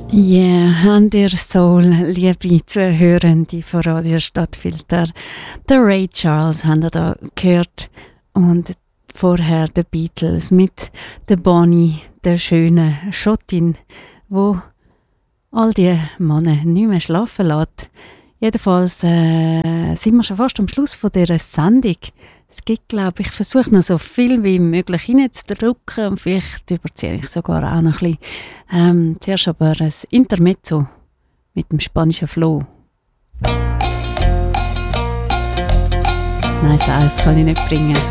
Yeah, habt ihr Soul, liebe Zuhörende von Radio Stadtfilter. Der Ray Charles habt ihr da gehört und vorher die Beatles mit der Bonnie, der schönen Schottin, wo all die Männer nicht mehr schlafen lässt. Jedenfalls sind wir schon fast am Schluss von dieser Sendung. Es gibt, glaube ich, versuche noch so viel wie möglich hineinzudrücken und vielleicht überziehe ich sogar auch noch ein bisschen. Zuerst aber ein Intermezzo mit dem spanischen Flow. Nein, das kann ich nicht bringen.